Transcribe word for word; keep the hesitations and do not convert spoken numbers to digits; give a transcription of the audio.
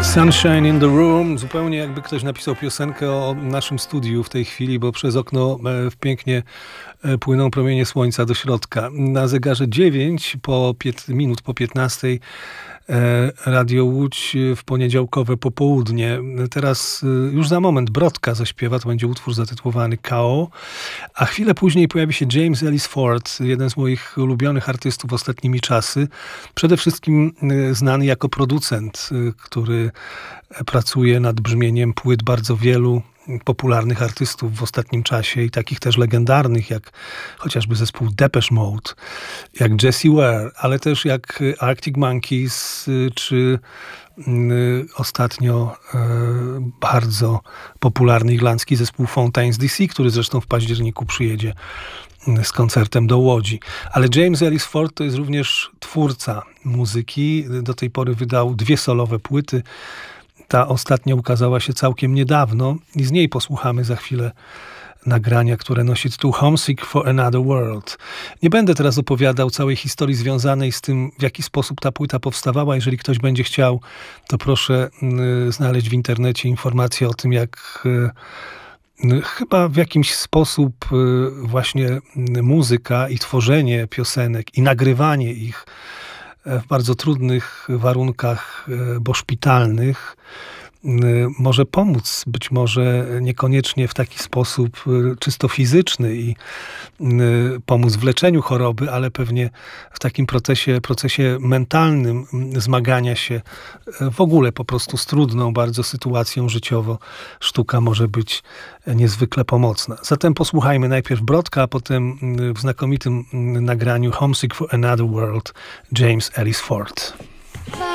Sunshine in the Room, zupełnie jakby ktoś napisał piosenkę o naszym studiu w tej chwili, bo przez okno pięknie płyną promienie słońca do środka. Na zegarze dziewięć po pięć minut po piętnastej Radio Łódź w poniedziałkowe popołudnie. Teraz już za moment Brodka zaśpiewa, to będzie utwór zatytułowany K O, a chwilę później pojawi się James Ellis Ford, jeden z moich ulubionych artystów ostatnimi czasy. Przede wszystkim znany jako producent, który pracuje nad brzmieniem płyt bardzo wielu popularnych artystów w ostatnim czasie i takich też legendarnych, jak chociażby zespół Depeche Mode, jak Jessie Ware, ale też jak Arctic Monkeys, czy ostatnio bardzo popularny irlandzki zespół Fountains D C, który zresztą w październiku przyjedzie z koncertem do Łodzi. Ale James Ellis Ford to jest również twórca muzyki. Do tej pory wydał dwie solowe płyty. Ta ostatnia ukazała się całkiem niedawno i z niej posłuchamy za chwilę nagrania, które nosi tytuł Homesick for Another World. Nie będę teraz opowiadał całej historii związanej z tym, w jaki sposób ta płyta powstawała. Jeżeli ktoś będzie chciał, to proszę y, znaleźć w internecie informacje o tym, jak y, chyba w jakiś sposób y, właśnie muzyka i tworzenie piosenek i nagrywanie ich w bardzo trudnych warunkach, bo szpitalnych, może pomóc, być może niekoniecznie w taki sposób czysto fizyczny i pomóc w leczeniu choroby, ale pewnie w takim procesie, procesie mentalnym zmagania się w ogóle po prostu z trudną bardzo sytuacją życiowo. Sztuka może być niezwykle pomocna. Zatem posłuchajmy najpierw Brodka, a potem w znakomitym nagraniu Homesick for Another World James Ellis Ford.